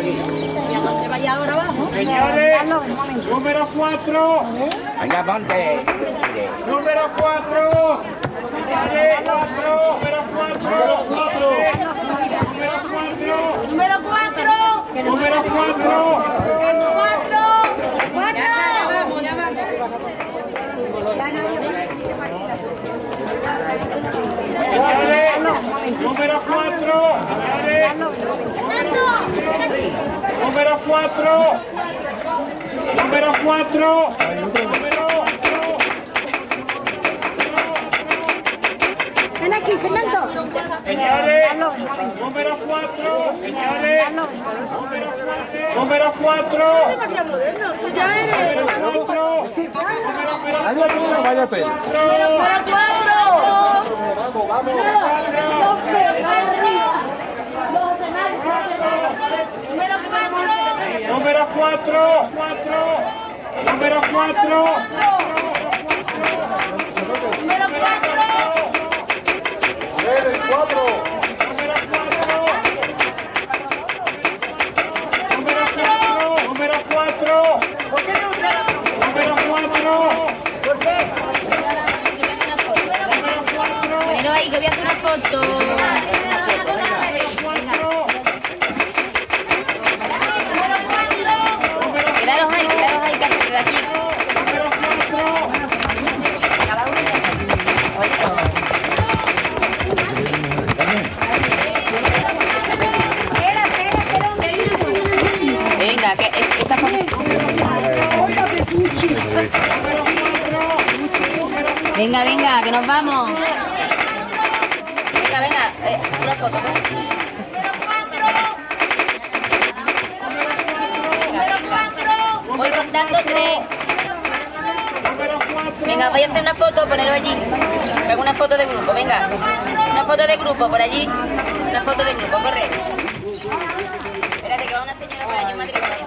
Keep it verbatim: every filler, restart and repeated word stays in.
¿Y a dónde vaya ahora abajo? Señores, número cuatro. Venga, ponte. Número cuatro. Señores, cuatro. Número cuatro. Número cuatro. Número cuatro. Número cuatro. Cuatro. Cuatro. Ya vamos, ya vamos. Señores, número cuatro. Señores, número cuatro. Número cuatro. Ven aquí, Fernando. Señores, número cuatro. Señores, número cuatro. Demasiado moderno. Tú ya eres. Número cuatro. Váyate, váyate. Número cuatro. Vamos, vamos. Número cuatro. Número cuatro. Número cuatro. Tres, cuatro. Número cuatro. Número cuatro. Pero ahí que voy a hacer una foto. Quedaros ahí, quedaros ahí, que de aquí. Venga, que esta foto. Venga, venga, que nos vamos. Venga, venga, eh, una foto. Venga, venga. Voy contando tres. Venga, voy a hacer una foto, ponerlo allí. Hago una foto de grupo, venga. Una foto de grupo por allí. Una foto de grupo, corre. Espérate que va una señora por allí en Madrid.